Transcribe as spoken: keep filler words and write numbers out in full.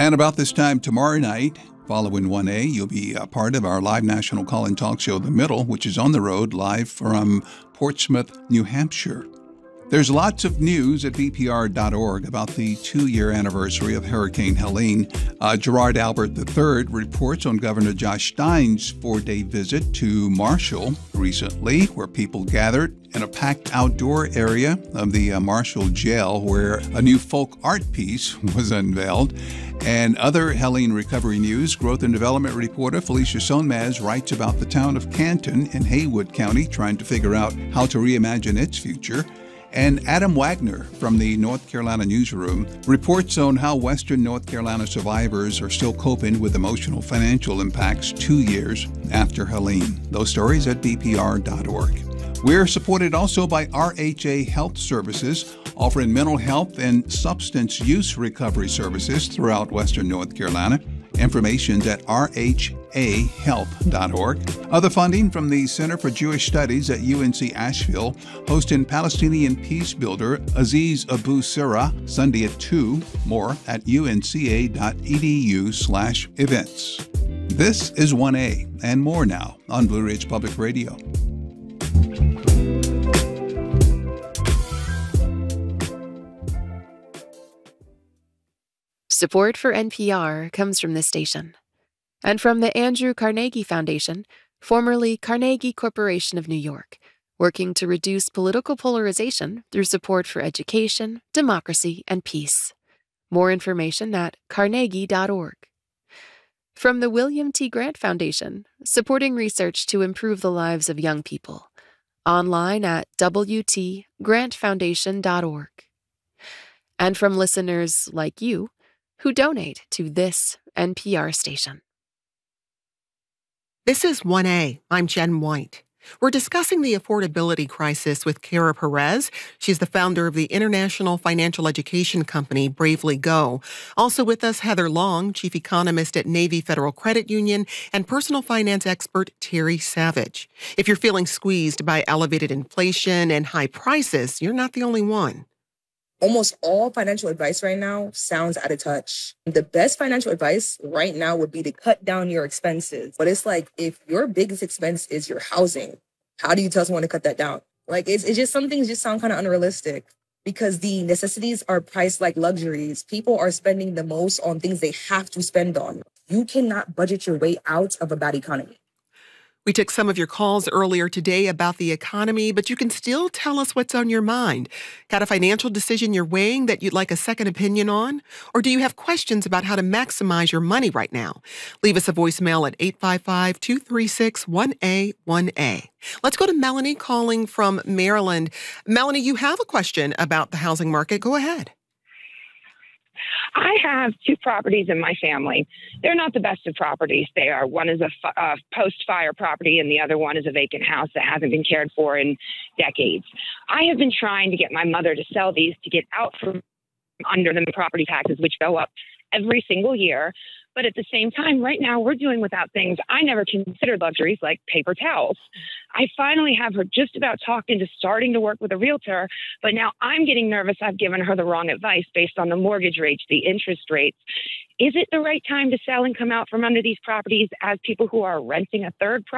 And about this time tomorrow night, following one A, you'll be a part of our live national call-in talk show, The Middle, which is on the road live from Portsmouth, New Hampshire. There's lots of news at B P R dot org about the two-year anniversary of Hurricane Helene. Uh, Gerard Albert the third reports on Governor Josh Stein's four-day visit to Marshall recently, where people gathered in a packed outdoor area of the uh, Marshall jail where a new folk art piece was unveiled. And other Helene recovery news, growth and development reporter Felicia Sonmez writes about the town of Canton in Haywood County trying to figure out how to reimagine its future. And Adam Wagner from the North Carolina Newsroom reports on how Western North Carolina survivors are still coping with emotional financial impacts two years after Helene. Those stories at B P R dot org. We're supported also by R H A Health Services, offering mental health and substance use recovery services throughout Western North Carolina. Information's at R H A health dot org. Other funding from the Center for Jewish Studies at U N C Asheville, hosting Palestinian peace builder Aziz Abu Sirah, Sunday at two. More at unca.edu slash events. This is one A and more now on Blue Ridge Public Radio. Support for N P R comes from this station and from the Andrew Carnegie Foundation, formerly Carnegie Corporation of New York, working to reduce political polarization through support for education, democracy, and peace. More information at carnegie dot org. From the William T. Grant Foundation, supporting research to improve the lives of young people. Online at w t grant foundation dot org. And from listeners like you, who donate to this N P R station. This is one A. I'm Jen White. We're discussing the affordability crisis with Kara Perez. She's the founder of the international financial education company Bravely Go. Also with us, Heather Long, chief economist at Navy Federal Credit Union, and personal finance expert Terry Savage. If you're feeling squeezed by elevated inflation and high prices, you're not the only one. Almost all financial advice right now sounds out of touch. The best financial advice right now would be to cut down your expenses. But it's like, if your biggest expense is your housing, how do you tell someone to cut that down? Like, it's, it's just, some things just sound kind of unrealistic because the necessities are priced like luxuries. People are spending the most on things they have to spend on. You cannot budget your way out of a bad economy. We took some of your calls earlier today about the economy, but you can still tell us what's on your mind. Got a financial decision you're weighing that you'd like a second opinion on? Or do you have questions about how to maximize your money right now? Leave us a voicemail at eight five five, two three six, one A one A. Let's go to Melanie calling from Maryland. Melanie, you have a question about the housing market. Go ahead. I have two properties in my family. They're not the best of properties. They are. One is a uh, post-fire property, and the other one is a vacant house that hasn't been cared for in decades. I have been trying to get my mother to sell these to get out from under the property taxes, which go up every single year. But at the same time, right now, we're doing without things I never considered luxuries, like paper towels. I finally have her just about talked into starting to work with a realtor, but now I'm getting nervous I've given her the wrong advice based on the mortgage rates, the interest rates. Is it the right time to sell and come out from under these properties as people who are renting a third property?